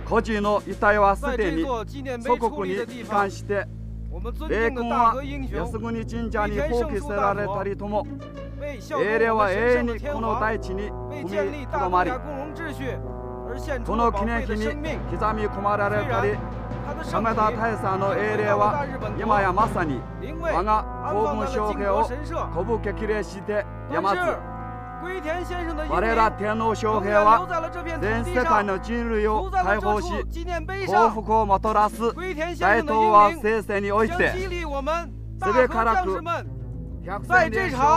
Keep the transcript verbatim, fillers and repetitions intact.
孤児の遺体はすでに祖国に帰還して、霊魂は安国神社に放棄せられたりとも、英霊は永遠にこの大地に踏みとどまり、この記念碑に刻み込まれたり、亀田大佐の英霊は今やまさに我が公文将兵を鼓舞激励してやまず、我ら天皇将兵は全世界の人類を解放し、幸福をもたらす大東亜聖戦において、すべからく百戦連勝